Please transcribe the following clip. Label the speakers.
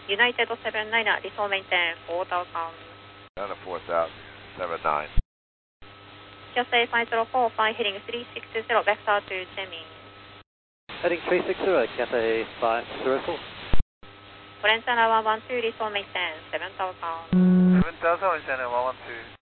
Speaker 1: United 79, resume maintain 4000.
Speaker 2: Another 4079.
Speaker 1: Cathay 5045, heading 360, vector to Jemmy.
Speaker 3: Heading 360, Cathay 504.
Speaker 1: French 112, resume maintain 7000.
Speaker 2: 7000 is 112.